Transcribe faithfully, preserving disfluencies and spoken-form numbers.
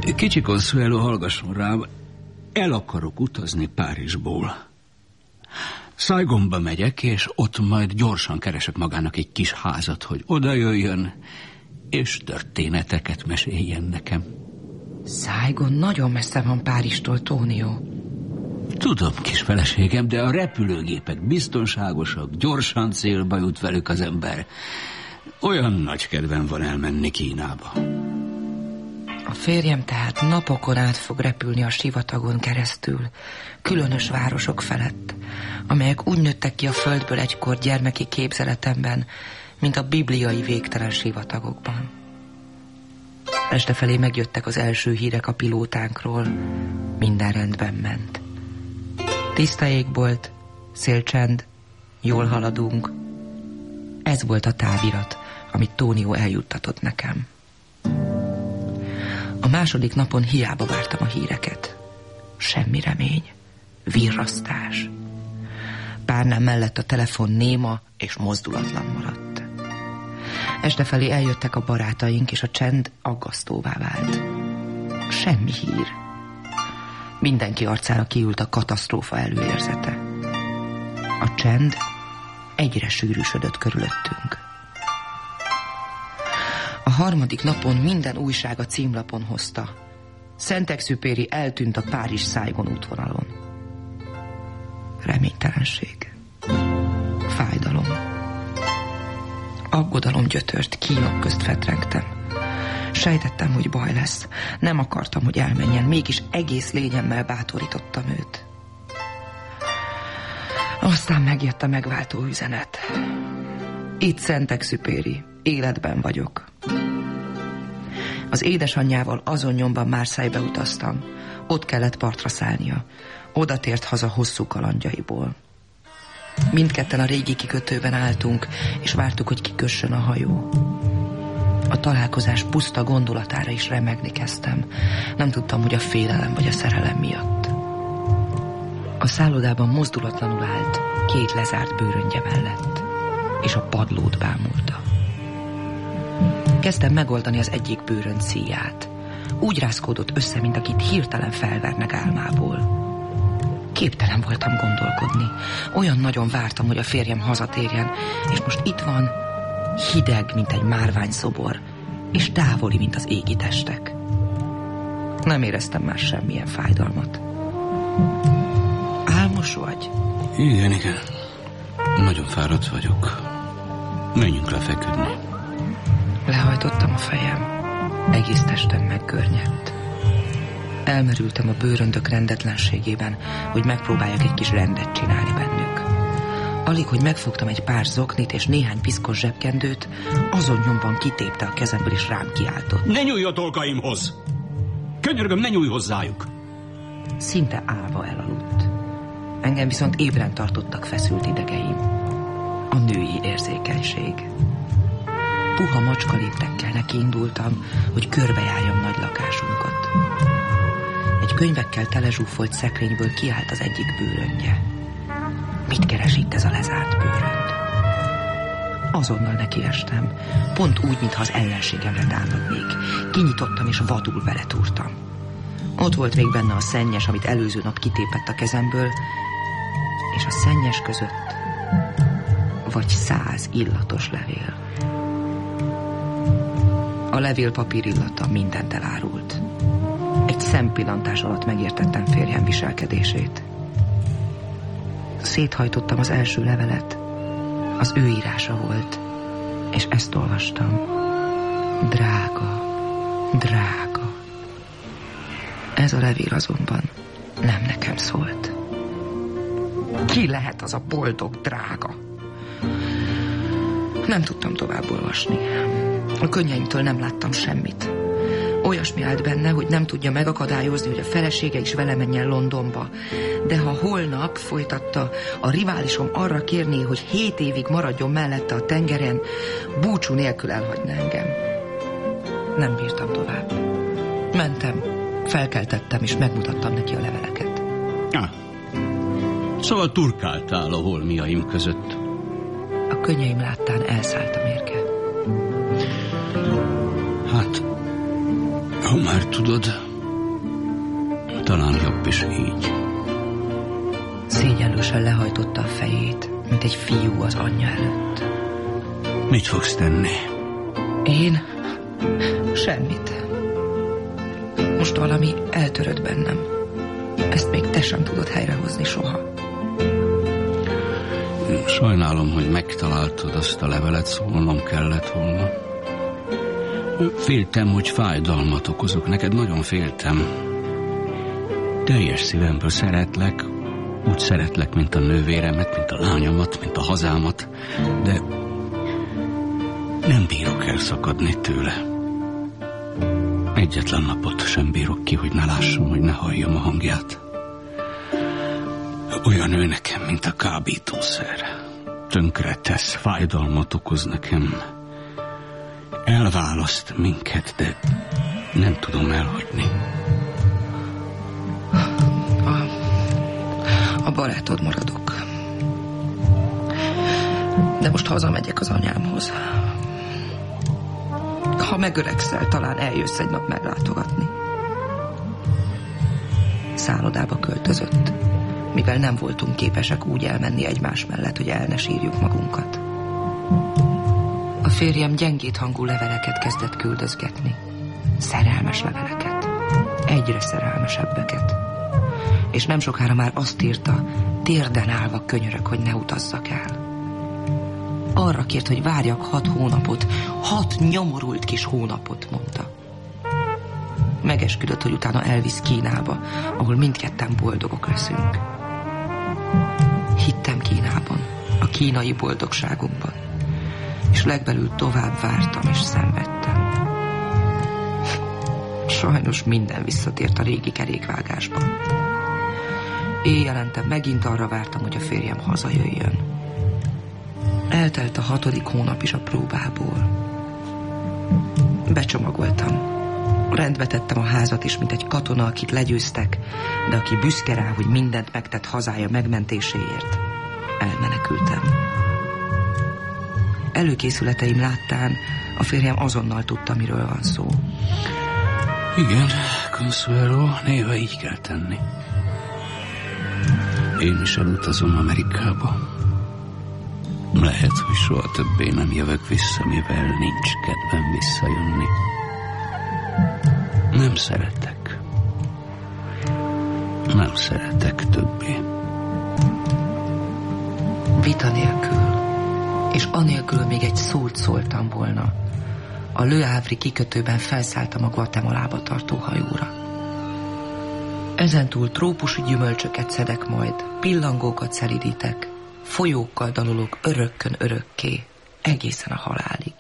Kicsi Consuelo, hallgasson rám. El akarok utazni Párizsból. Saigonba megyek, és ott majd gyorsan keresek magának egy kis házat, hogy oda jöjjön, és történeteket meséljen nekem. Saigon nagyon messze van Párizstól, Tónió. Tudom, kis feleségem, de a repülőgépek biztonságosak, gyorsan célba jut velük az ember. Olyan nagy kedvem van elmenni Kínába. A férjem tehát napokon át fog repülni a sivatagon keresztül, különös városok felett, amelyek úgy nőttek ki a földből egykor gyermeki képzeletemben, mint a bibliai végtelen sivatagokban. Este felé megjöttek az első hírek a pilótánkról, minden rendben ment. Tiszta ég volt, szélcsend, jól haladunk. Ez volt a távirat, amit Tónió eljuttatott nekem. A második napon hiába vártam a híreket. Semmi remény, virrasztás. Párnám mellett a telefon néma és mozdulatlan maradt. Este felé eljöttek a barátaink, és a csend aggasztóvá vált. Semmi hír. Mindenki arcára kiült a katasztrófa előérzete. A csend egyre sűrűsödött körülöttünk. A harmadik napon minden újság a címlapon hozta. Saint-Exupéry eltűnt a Párizs-Saigon útvonalon. Reménytelenség. Fájdalom. Aggodalom gyötört, kínok közt fetrengtem. Sejtettem, hogy baj lesz. Nem akartam, hogy elmenjen, mégis egész lényemmel bátorítottam őt. Aztán megjött a megváltó üzenet. Itt Saint-Exupéry, életben vagyok. Az édesanyjával azon nyomban Marseille-be utaztam. Ott kellett partra szállnia. Oda tért haza hosszú kalandjaiból. Mindketten a régi kikötőben álltunk, és vártuk, hogy kikössön a hajó. A találkozás puszta gondolatára is remegni kezdtem. Nem tudtam, hogy a félelem vagy a szerelem miatt. A szállodában mozdulatlanul állt, két lezárt bőröngye mellett, és a padlót bámulta. Kezdtem megoldani az egyik bőrönt szíját. Úgy rázkódott össze, mint akit hirtelen felvernek álmából. Képtelen voltam gondolkodni. Olyan nagyon vártam, hogy a férjem hazatérjen, és most itt van, hideg, mint egy márványszobor, és távoli, mint az égi testek. Nem éreztem már semmilyen fájdalmat. Álmos vagy? Igen, igen. Nagyon fáradt vagyok. Menjünk lefeküdni. Lehajtottam a fejem. Egész testem meggörnyedt. Elmerültem a bőröndök rendetlenségében, hogy megpróbáljak egy kis rendet csinálni bennük. Alig, hogy megfogtam egy pár zoknit és néhány piszkos zsebkendőt, azon nyomban kitépte a kezemből és rám kiáltott. Ne nyúlj a tolkaimhoz! Könyörgöm, ne nyúlj hozzájuk! Szinte álva elaludt. Engem viszont ébren tartottak feszült idegeim. A női érzékenység. Puha macska léptekkel nekiindultam, hogy körbejárjam nagy lakásunkat. Egy könyvekkel telezsúfolt szekrényből kiállt az egyik bőröndje. Mit keres itt ez a lezárt bőrönd? Azonnal nekiestem, pont úgy, mintha az ellenségemre támadnék. Kinyitottam és vadul beletúrtam. Ott volt még benne a szennyes, amit előző nap kitépett a kezemből, és a szennyes között vagy száz illatos levél. A levélpapír illata mindent elárult. Egy szempillantás alatt megértettem férjem viselkedését. Széthajtottam az első levelet. Az ő írása volt, és ezt olvastam. Drága, drága. Ez a levél azonban nem nekem szólt. Ki lehet az a boldog drága? Nem tudtam tovább olvasni. A könnyeimtől nem láttam semmit. Olyasmi állt benne, hogy nem tudja megakadályozni, hogy a felesége is vele menjen Londonba. De ha holnap, folytatta, a riválisom arra kérné, hogy hét évig maradjon mellette a tengeren, búcsú nélkül elhagyna engem. Nem bírtam tovább. Mentem, felkeltettem, és megmutattam neki a leveleket. Ah, szóval turkáltál a holmiaim között. A könnyeim láttán elszállt a mérge. Hát, ha már tudod, talán jobb is így. Szégyenlősen lehajtotta a fejét, mint egy fiú az anyja előtt. Mit fogsz tenni? Én? Semmit. Most valami eltörött bennem. Ezt még te sem tudod helyrehozni soha. Sajnálom, hogy megtaláltad azt a levelet, szólnom kellett volna. Féltem, hogy fájdalmat okozok neked, nagyon féltem. Teljes szívemből szeretlek, úgy szeretlek, mint a nővéremet, mint a lányomat, mint a hazámat, de nem bírok elszakadni tőle. Egyetlen napot sem bírok ki, hogy ne lássam, hogy ne halljam a hangját. Olyan ő nekem, mint a kábítószer. Tönkre tesz, fájdalmat okoz nekem. Elválaszt minket, de nem tudom elhagyni. A, a barátod maradok. De most hazamegyek az anyámhoz. Ha megöregszel, talán eljössz egy nap meglátogatni. Szállodába költözött, mivel nem voltunk képesek úgy elmenni egymás mellett, hogy el ne sírjuk magunkat. A férjem gyengét hangú leveleket kezdett küldözgetni. Szerelmes leveleket. Egyre szerelmesebbeket. És nem sokára már azt írta, térden állva könyörög, hogy ne utazzak el. Arra kért, hogy várjak hat hónapot, hat nyomorult kis hónapot, mondta. Megesküdött, hogy utána elvisz Kínába, ahol mindketten boldogok leszünk. Hittem Kínában, a kínai boldogságunkban, és legbelül tovább vártam és szenvedtem. Sajnos minden visszatért a régi kerékvágásba. Éjjelente megint arra vártam, hogy a férjem hazajöjjön. Eltelt a hatodik hónap is a próbából. Becsomagoltam. Rendbe tettem a házat is, mint egy katona, akit legyőztek, de aki büszke rá, hogy mindent megtett hazája megmentéséért. Elmenekültem. Előkészületeim láttán a férjem azonnal tudta, miről van szó. Igen, Consuelo, néha így kell tenni. Én is elutazom Amerikába. Lehet, hogy soha többé nem jövök vissza, mivel nincs kedvem visszajönni. Nem szeretek. Nem szeretek többé. Vita nélkül, és anélkül még egy szót szóltam volna, a Le Havre kikötőben felszálltam a Guatemalába tartó hajóra. Ezentúl trópusi gyümölcsöket szedek majd, pillangókat szelidítek, folyókkal dalolok örökkön örökké, egészen a halálig.